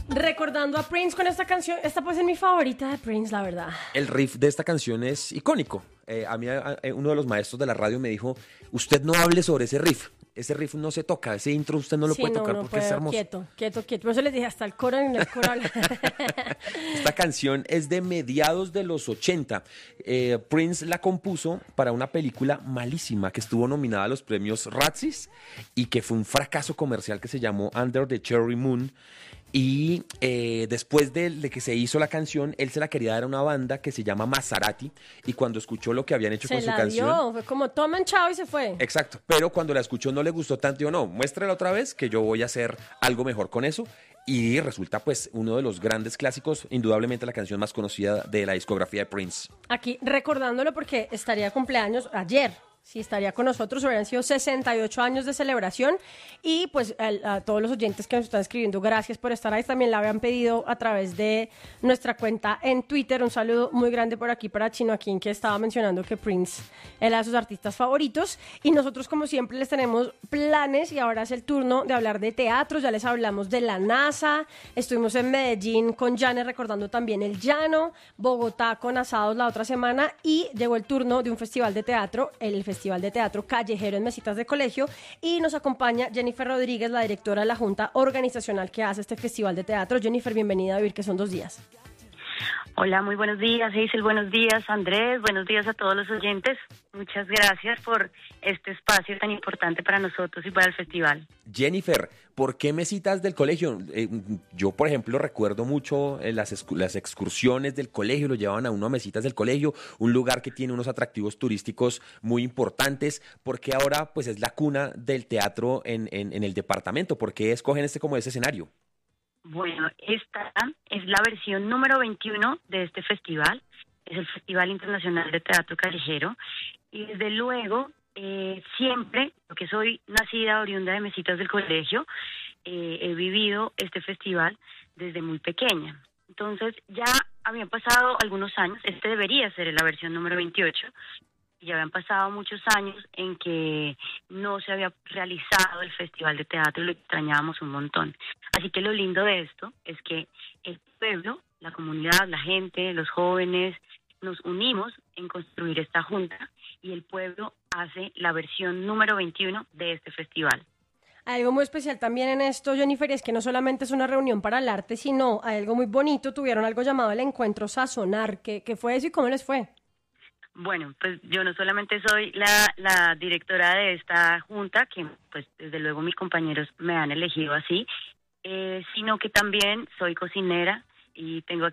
Recordando a Prince con esta canción, esta puede ser mi favorita de Prince, la verdad. El riff de esta canción es icónico. A mí uno de los maestros de la radio me dijo, usted no hable sobre ese riff no se toca, ese intro usted no lo puede tocar porque es hermoso. Quieto. Por eso les dije, hasta el coro en el coral. Esta canción es de mediados de los 80. Prince la compuso para una película malísima que estuvo nominada a los premios Razzies y que fue un fracaso comercial que se llamó Under the Cherry Moon. Y después de que se hizo la canción, él se la quería dar a una banda que se llama Maserati. Y cuando escuchó lo que habían hecho con su canción... Se la dio, fue como tomen chao y se fue. Exacto, pero cuando la escuchó no le gustó tanto. Dijo, no, muéstrela otra vez que yo voy a hacer algo mejor con eso. Y resulta pues uno de los grandes clásicos, indudablemente la canción más conocida de la discografía de Prince. Aquí recordándolo porque estaría de cumpleaños ayer. Sí, estaría con nosotros, hubieran sido 68 años de celebración y pues a todos los oyentes que nos están escribiendo, gracias por estar ahí, también la habían pedido a través de nuestra cuenta en Twitter, un saludo muy grande por aquí para Chino Akin, que estaba mencionando que Prince era de sus artistas favoritos y nosotros como siempre les tenemos planes y ahora es el turno de hablar de teatro, ya les hablamos de la NASA, estuvimos en Medellín con Janet recordando también el Llano, Bogotá con Asados la otra semana y llegó el turno de un festival de teatro, el Festival de Teatro Callejero en Mesitas de Colegio y nos acompaña Jennifer Rodríguez, la directora de la Junta Organizacional que hace este Festival de Teatro. Jennifer, bienvenida a Vivir, que son 2 días. Hola, muy buenos días, Hazel, buenos días, Andrés, buenos días a todos los oyentes. Muchas gracias por este espacio tan importante para nosotros y para el festival. Jennifer, ¿por qué Mesitas del Colegio? Yo, por ejemplo, recuerdo mucho las excursiones del colegio, lo llevaban a uno a Mesitas del Colegio, un lugar que tiene unos atractivos turísticos muy importantes. ¿Por qué ahora pues es la cuna del teatro en el departamento? ¿Por qué escogen como ese escenario? Bueno, esta es la versión número 21 de este festival. Es el Festival Internacional de Teatro Callejero. Y desde luego, siempre, porque soy nacida oriunda de Mesitas del Colegio, he vivido este festival desde muy pequeña. Entonces, ya habían pasado algunos años, este debería ser la versión número 28, ya habían pasado muchos años en que no se había realizado el Festival de Teatro y lo extrañábamos un montón. Así que lo lindo de esto es que el pueblo, la comunidad, la gente, los jóvenes, nos unimos en construir esta junta y el pueblo hace la versión número 21 de este festival. Hay algo muy especial también en esto, Jennifer, es que no solamente es una reunión para el arte, sino hay algo muy bonito, tuvieron algo llamado el Encuentro Sazonar. ¿Qué fue eso y cómo les fue? Bueno, pues yo no solamente soy la directora de esta junta, que pues desde luego mis compañeros me han elegido así, sino que también soy cocinera y tengo